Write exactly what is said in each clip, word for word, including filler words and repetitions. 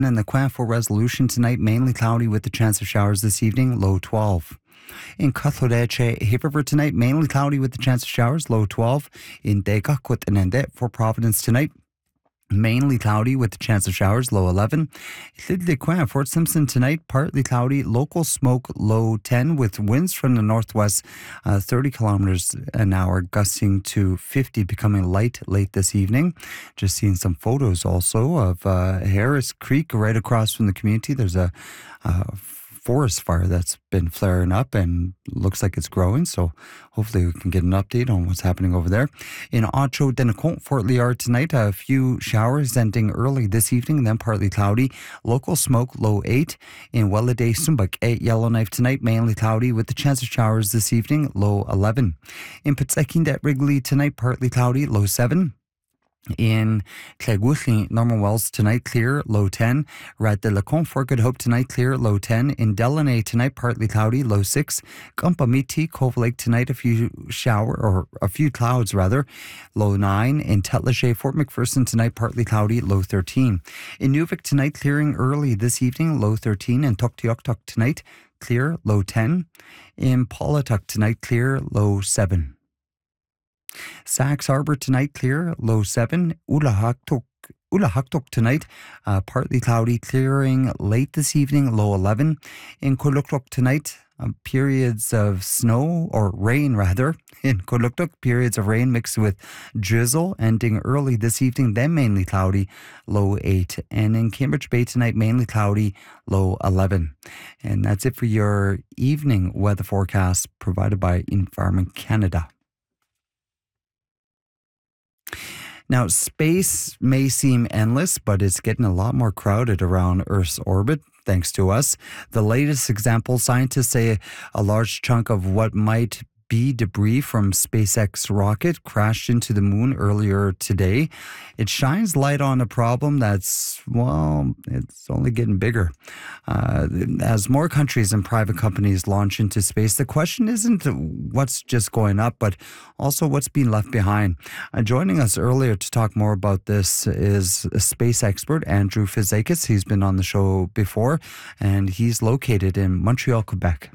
And the Quant for resolution tonight, mainly cloudy with the chance of showers this evening, low twelve. In Cathodeche, Haverford tonight, mainly cloudy with the chance of showers, low twelve. In Degakut and Endet for Providence tonight, mainly cloudy with the chance of showers, low eleven. Lidley Fort Simpson tonight, partly cloudy, local smoke, low ten, with winds from the northwest, uh, thirty kilometers an hour, gusting to fifty, becoming light late this evening. Just seeing some photos also of uh, Harris Creek right across from the community. There's a uh, forest fire that's been flaring up and looks like it's growing, so hopefully we can get an update on what's happening over there. In Ocho Denacont, Fort Liard tonight, a few showers ending early this evening, then partly cloudy. Local smoke, low eight. In Welladay, Sumbuk, eight. Yellowknife tonight, mainly cloudy with the chance of showers this evening, low eleven. In Petsekindet Wrigley tonight, partly cloudy, low seven. In Clegwilly, Norman Wells tonight, clear, low ten. Rad de la Confort, Good Hope tonight, clear, low ten. In Delaney tonight, partly cloudy, low six. Gumpamiti, Cove Lake tonight, a few shower, or a few clouds rather, low nine. In Tetlache, Fort McPherson tonight, partly cloudy, low thirteen. In Nuvik tonight, clearing early this evening, low thirteen. In Tuktoyaktuk tonight, clear, low ten. In Paulatuk tonight, clear, low seven. Sachs Harbor tonight, clear, low seven. Ulahaktuk, Ulahaktuk tonight, uh, partly cloudy, clearing late this evening, low eleven. In Kuluktuk tonight, uh, periods of snow, or rain rather. In Kuluktuk, periods of rain mixed with drizzle, ending early this evening, then mainly cloudy, low eight. And in Cambridge Bay tonight, mainly cloudy, low eleven. And that's it for your evening weather forecast provided by Environment Canada. Now, space may seem endless, but it's getting a lot more crowded around Earth's orbit, thanks to us. The latest example, scientists say a large chunk of what might be debris from SpaceX rocket crashed into the moon earlier today. It shines light on a problem that's, well, it's only getting bigger. Uh, as more countries and private companies launch into space, the question isn't what's just going up, but also what's being left behind. Uh, joining us earlier to talk more about this is a space expert, Andrew Fizakis. He's been on the show before, and he's located in Montreal, Quebec.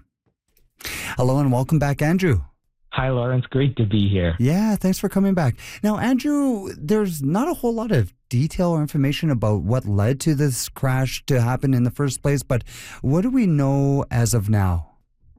Hello and welcome back, Andrew. Hi, Lawrence. Great to be here. Yeah, thanks for coming back. Now, Andrew, there's not a whole lot of detail or information about what led to this crash to happen in the first place, but what do we know as of now?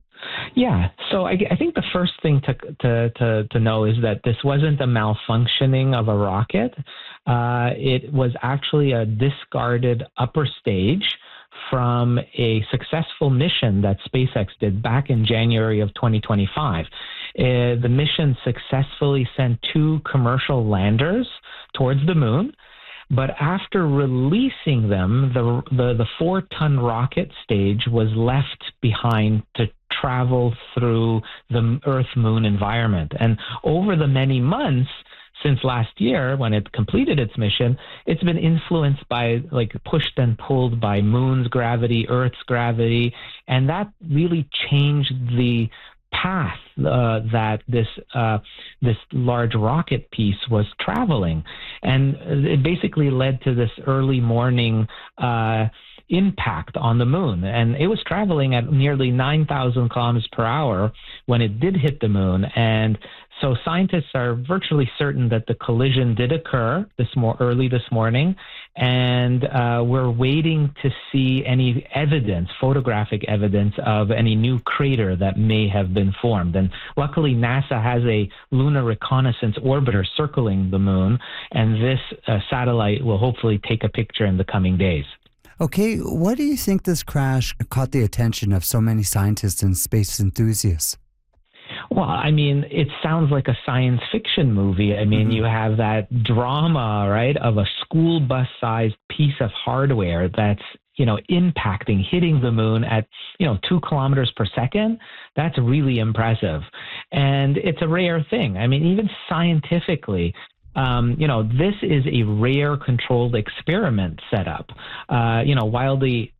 Yeah, so I, I think the first thing to, to, to, to know is that this wasn't a malfunctioning of a rocket. Uh, it was actually a discarded upper stage from a successful mission that SpaceX did back in January of twenty twenty-five. Uh, the mission successfully sent two commercial landers towards the moon, but after releasing them, the the, the four-ton rocket stage was left behind to travel through the Earth-Moon environment. And over the many months since last year, when it completed its mission, it's been influenced by, like, pushed and pulled by Moon's gravity, Earth's gravity, and that really changed the path uh, that this uh, this large rocket piece was traveling. And it basically led to this early morning uh, impact on the moon. And it was traveling at nearly nine thousand kilometers per hour when it did hit the moon. And so scientists are virtually certain that the collision did occur this more early this morning, and uh, we're waiting to see any evidence, photographic evidence of any new crater that may have been formed. And luckily, NASA has a lunar reconnaissance orbiter circling the moon, and this uh, satellite will hopefully take a picture in the coming days. Okay, why do you think this crash caught the attention of so many scientists and space enthusiasts? Well, I mean, it sounds like a science fiction movie. I mean, mm-hmm. you have that drama, right, of a school bus-sized piece of hardware that's, you know, impacting, hitting the moon at, you know, two kilometers per second. That's really impressive. And it's a rare thing. I mean, even scientifically, Um, you know, this is a rare controlled experiment setup. Uh, you know, while the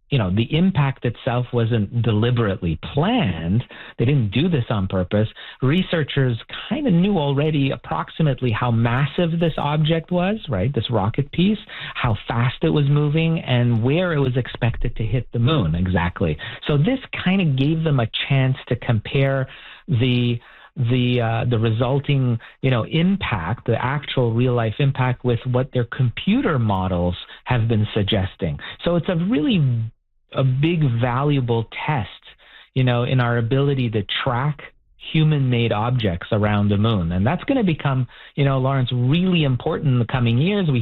you know, the impact itself wasn't deliberately planned. They didn't do this on purpose. Researchers kind of knew already approximately how massive this object was, right? This rocket piece, how fast it was moving, and where it was expected to hit the moon exactly. So this kind of gave them a chance to compare the the uh, the resulting, you know, impact, the actual real life impact, with what their computer models have been suggesting. So it's a really a big valuable test, you know, in our ability to track human-made objects around the moon. And that's going to become, you know, Lawrence, really important in the coming years. We